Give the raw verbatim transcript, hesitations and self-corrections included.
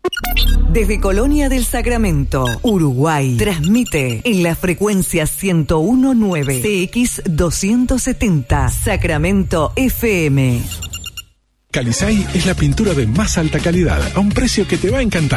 Desde Colonia del Sacramento, Uruguay, transmite en la frecuencia ciento uno punto nueve C X doscientos setenta, Sacramento F M. Calisay es la pintura de más alta calidad, a un precio que te va a encantar.